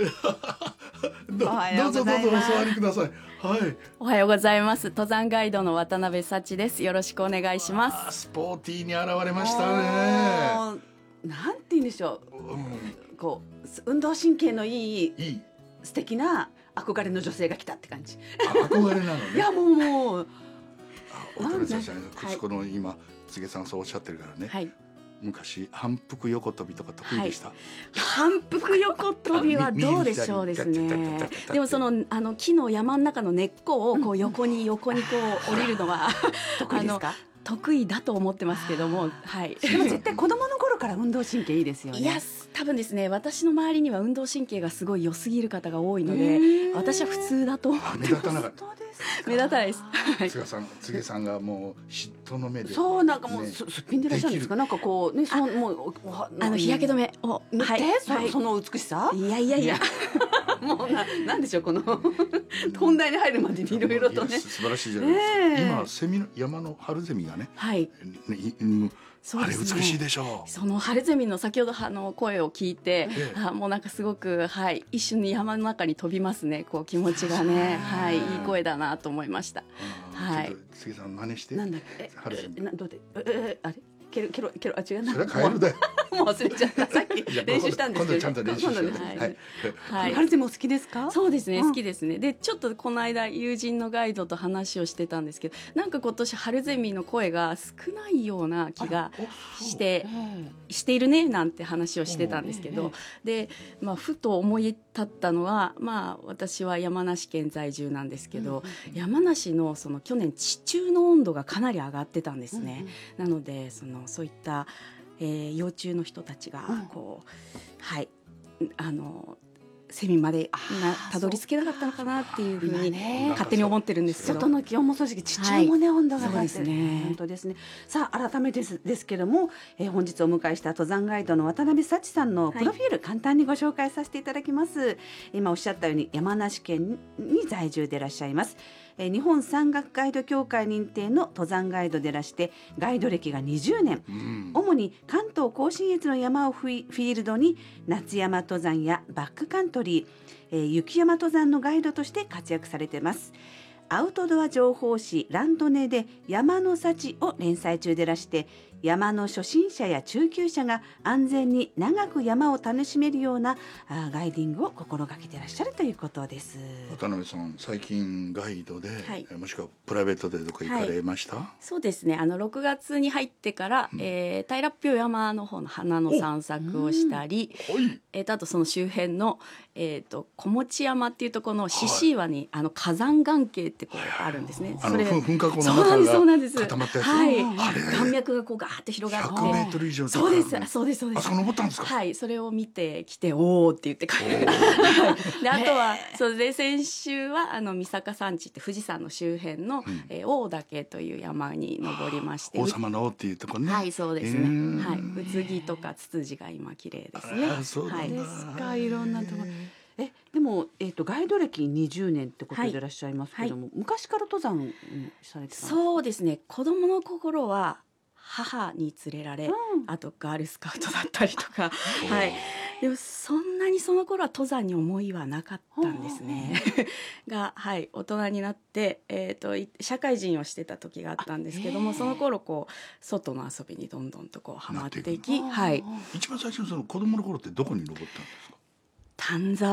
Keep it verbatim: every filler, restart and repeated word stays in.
ど, おはよどうぞどうぞおうございます座りください。はい。 おはようございます。登山ガイドの渡辺幸です。よろしくお願いしまあーす。 スポーティーに現れましたね。 もうなんて言うんでしょう、 うん、 こう運動神経のいいいい。 素敵な憧れの女性が来たって感じ。 あ、憧れなのね。 いやもうもうあ、渡辺さん、 はいこの今柘植さんそうおっしゃってるからね。 はい。 昔反復横跳びとか得意でした。 反復横跳びはどうでしょうですね。でもそのあの木の山の中の根っこをこう横に横にこう降りるのは得意ですか？ 得意だと思ってますけども、はい。 でも絶対子供の頃から運動神経いいですよね。 いや多分ですね、私の周りには運動神経がすごい良すぎる方が多いので、私は普通だと思あ、目ってます。 立たなかった。 本当ですか？ 目立たないです。はい柘植さん、柘植さんがもう嫉妬の目で。 そうなんかもうねすすっぴんでいらっしゃるんですか？なんかこうね、そうもうおおあの日焼け止めを塗って、 はいそはいその美しさ？ いやいやいや。 もうななんでしょうこの本題に入るまでにいろいろとね。 いや素晴らしいじゃないですか。 ねえ今セミの山の春ゼミがね、 はい。 ねいうんあれそうですね美しいでしょう。 そのハルゼミの先ほどあの声を聞いて、 ええあもうなんかすごくはい一瞬に山の中に飛びますね。こう気持ちがね、はいいい声だなと思いました。 あーはいちょっと柘植さん真似して。 なんだっけ？え春ゼミえなどうで？ええあれ？ケロケロケロあ違うな。 それはカエルだよ。 もう忘れちゃった。さっきいや練習したんですけど。 今度今度ちゃんと練習して今度ねください。はい。 はいハルゼミお好きですか？ そうですね、 うん好きですね。でちょっとこの間友人のガイドと話をしてたんですけど、なんか今年ハルゼミの声が少ないような気がしてえしているねなんて話をしてたんですけうんど、で、まあ、ふと思い立ったのは、まあ、私は山梨県在住なんですけど、山梨のその去年地中の温度がかなり上がってたんですね。なのでそのそういった、えー幼虫の人たちがうんこう、はいあのセミまでなたどり着けなかったのかなっていうふうに今ね勝手に思ってるんですけど。 外の気温もそうですけど地中もね、温度が上がってそうですね本当ですね。さあ改めてですですけども、えー本日お迎えした登山ガイドの渡辺幸さんのプロフィール、簡単にご紹介させていただきます。今おっしゃったように山梨県に在住でいらっしゃいます。えー日本山岳ガイド協会認定の登山ガイドでいらしてガイド歴がにじゅうねん、 うん。 主に関東甲信越の山をフィフィールドに夏山登山やバックカントリー、えー雪山登山のガイドとして活躍されています。アウトドア情報誌ランドネで山の幸を連載中でいらして山の初心者や中級者が安全に長く山を楽しめるようなあガイディングを心がけていらっしゃるということです。 渡辺さん、最近ガイドで、 はいもしくはプライベートでどこ行かれました？ そうですね、あのろくがつに入ってから、 うんえー、平標山の方の花の散策をしたり、 はい。 えー、とあとその周辺の、えー、と小持山っていうところの獅子岩に、あの火山岩系ってこうあるんですね。 あのそれふ噴火口そうなんですそうのなんです中が固まったやつ。 はい、 あれ岩脈がこうガーッと広がってひゃくメートル以上そうですそうですそうですあそこ登ったんですか？ はい、それを見てきておーって言って帰るであとはそうで先週はあの三坂山地って富士山の周辺の、 うんえー大岳という山に登りまして、 王様の王っていうところね。 はいそうですへーね、はい、宇津木とかツツジが今綺麗ですね。 あーそうなんだはいですか、いろんなところ。えでも、えー、とガイド歴にじゅうねんってことでいらっしゃいますけども、昔から登山うんされてたんですか？ そうですね、子供の頃は母に連れられ、 うんあとガールスカウトだったりとか、はい、でもそんなにその頃は登山に思いはなかったんですねが、はい、大人になって、えー、とい社会人をしてた時があったんですけども、その頃こう外の遊びにどんどんとこうハマっていき、はい、 一番最初その子供の頃ってどこに登ったんですか？ 丹沢